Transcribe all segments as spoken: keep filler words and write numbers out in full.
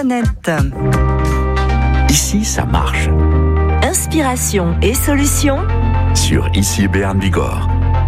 Net. Ici, ça marche. Inspiration et solutions Sur Ici Béarn Bigorre.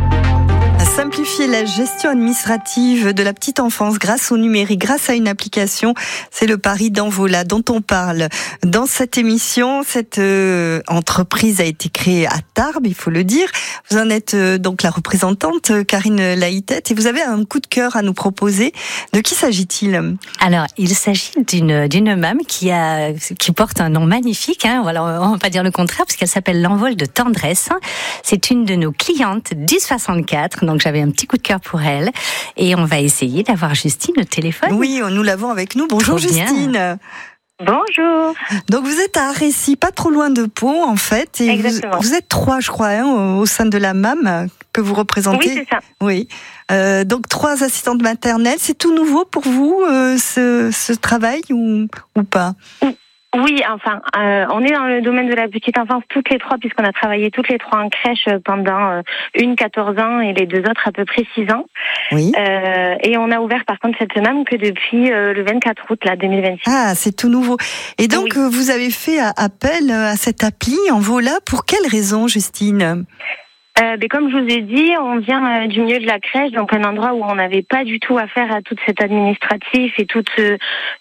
Simplifier la gestion administrative de la petite enfance grâce au numérique, grâce à une application, c'est le pari d'Envola dont on parle dans cette émission. Cette euh, entreprise a été créée à Tarbes, il faut le dire. Vous en êtes euh, donc la représentante, Karine Laïtette, et vous avez un coup de cœur à nous proposer. De qui s'agit-il ? Alors, il s'agit d'une d'une mame qui a qui porte un nom magnifique. Hein, voilà, on va pas dire le contraire, parce qu'elle s'appelle l'Envol de Tendresse. C'est une de nos clientes dix soixante-quatre. Donc j'avais un petit coup de cœur pour elle et on va essayer d'avoir Justine au téléphone. Oui, nous l'avons avec nous. Bonjour Trop bien. Justine. Bonjour. Donc vous êtes à Arécy, pas trop loin de Pau en fait. Et Exactement. Vous, vous êtes trois, je crois, hein, au, au sein de la M A M que vous représentez. Oui, c'est ça. Oui. Euh, donc trois assistantes maternelles. C'est tout nouveau pour vous euh, ce, ce travail ou, ou pas ? Oui, enfin, euh, on est dans le domaine de la petite enfance toutes les trois, puisqu'on a travaillé toutes les trois en crèche pendant euh, une quatorze ans et les deux autres à peu près six ans. Oui. Euh, et on a ouvert par contre cette semaine que depuis euh, le vingt-quatre août là, deux mille vingt-six. Ah, c'est tout nouveau. Et donc Oui. euh, vous avez fait euh, appel à cette appli Envola. Pour quelle raison, Justine ? Euh, mais comme je vous ai dit, on vient euh, du milieu de la crèche, donc un endroit où on n'avait pas du tout affaire à tout cet administratif et toute ce,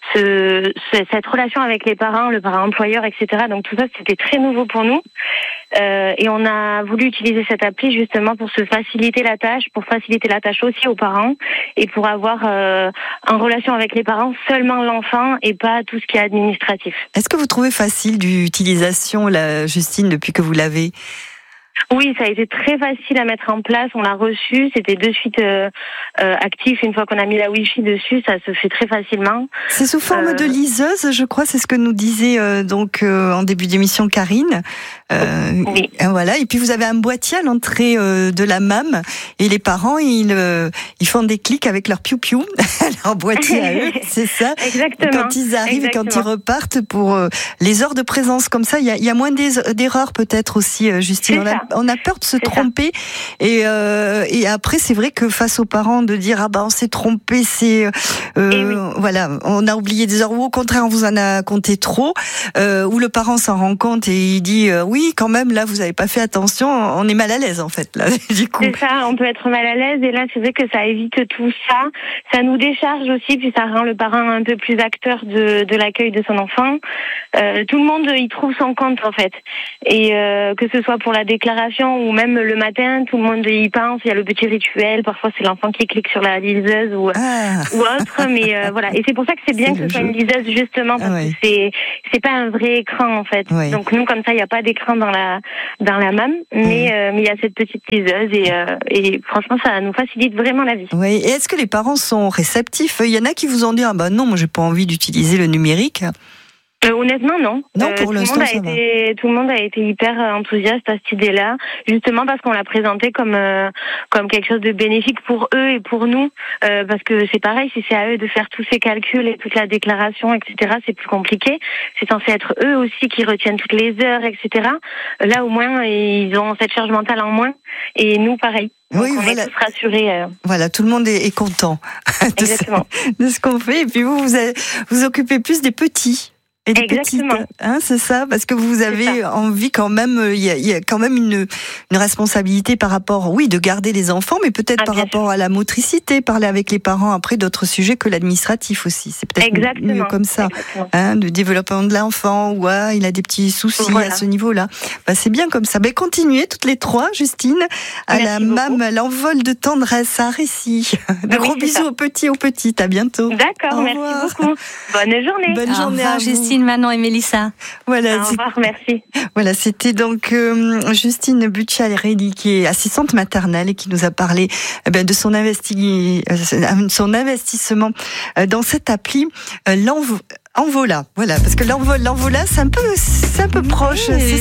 ce, ce, cette relation avec les parents, le parent employeur, et cetera. Donc tout ça, c'était très nouveau pour nous. Euh, et on a voulu utiliser cette appli justement pour se faciliter la tâche, pour faciliter la tâche aussi aux parents et pour avoir euh, en relation avec les parents seulement l'enfant et pas tout ce qui est administratif. Est-ce que vous trouvez facile d'utilisation, la Justine, depuis que vous l'avez ? Oui, ça a été très facile à mettre en place. On l'a reçu, c'était de suite euh, euh, actif. Une fois qu'on a mis la Wi-Fi dessus, ça se fait très facilement. C'est sous forme Euh, de liseuse, je crois, c'est ce que nous disait euh, donc euh, en début d'émission Karine. Euh, Oui. et voilà. Et puis vous avez un boîtier à l'entrée euh, de la M A M et les parents ils euh, ils font des clics avec leur piou-piou, leur boîtier à eux, c'est ça. Exactement. Quand ils arrivent Exactement. et quand ils repartent pour euh, les heures de présence comme ça, il y a, il y a moins d'es- d'erreurs peut-être aussi, euh, Justine. C'est On a, ça. on a peur de se C'est tromper et euh, et après c'est vrai que face aux parents de dire ah ben on s'est trompé, c'est euh, Eh oui. voilà, on a oublié des heures ou au contraire on vous en a compté trop, euh, ou le parent s'en rend compte et il dit euh, oui quand même là vous avez pas fait attention, on est mal à l'aise en fait là du coup. C'est ça, on peut être mal à l'aise et là c'est vrai que ça évite tout ça. Ça nous décharge aussi, puis ça rend le parent un peu plus acteur de, de l'accueil de son enfant. Euh, tout le monde y trouve son compte en fait. Et euh, que ce soit pour la déclaration ou même le matin, tout le monde y pense. Il y a le petit rituel, parfois c'est l'enfant qui clique sur la liseuse ou, Ah. ou autre. Mais euh, voilà, et c'est pour ça que c'est bien C'est que le ce soit jeu. une liseuse justement parce Ah ouais. que c'est c'est pas un vrai écran en fait. Ouais. Donc nous comme ça il n'y a pas d'écran dans la dans la M A M, mais Mmh. euh, mais il y a cette petite liseuse et euh, et franchement ça nous facilite vraiment la vie. Oui, et est-ce que les parents sont réceptifs ? Il y en a qui vous ont dit ah ben non, moi j'ai pas envie d'utiliser le numérique. Euh, honnêtement, non. Non, Euh, pour tout le l'instant, monde a ça va. été, tout le monde a été hyper euh, enthousiaste à cette idée-là, justement parce qu'on l'a présenté comme euh, comme quelque chose de bénéfique pour eux et pour nous, euh, parce que c'est pareil, si c'est à eux de faire tous ces calculs et toute la déclaration, et cetera, c'est plus compliqué. C'est censé être eux aussi qui retiennent toutes les heures, et cetera. Là, au moins, ils ont cette charge mentale en moins, et nous, pareil. Donc, Oui, on voilà. est tous rassurés. euh. Voilà, tout le monde est, est content de ce, Exactement. de ce qu'on fait. Et puis vous, vous avez- vous occupez plus des petits. Et des Exactement. petites, hein, c'est ça, parce que vous avez envie quand même, il y a, il y a quand même une, une responsabilité par rapport, oui, de garder les enfants, mais peut-être Ah, par bien rapport à la motricité, parler avec les parents après d'autres sujets que l'administratif aussi. C'est peut-être Exactement. mieux comme ça, Exactement. hein, de développement de l'enfant, ou ah, il a des petits soucis Voilà. à ce niveau-là. Bah, c'est bien comme ça. Ben, continuez toutes les trois, Justine, à Merci la beaucoup. M A M, l'envol de tendresse à Récit. De Oui, gros c'est bisous ça. aux petits, aux petites. À bientôt. D'accord, Au merci revoir. beaucoup. Bonne journée. Bonne Au journée revoir, à vous. Justine, Manon et Mélissa. Voilà, Au c'est- revoir, merci. voilà, c'était donc euh, Justine Bucciarelli qui est assistante maternelle et qui nous a parlé eh ben, de son, investi- euh, son investissement euh, dans cette appli euh, l'Envo- Envola. Voilà, parce que l'envol, l'envola, c'est un peu, c'est un peu proche. Oui. C'est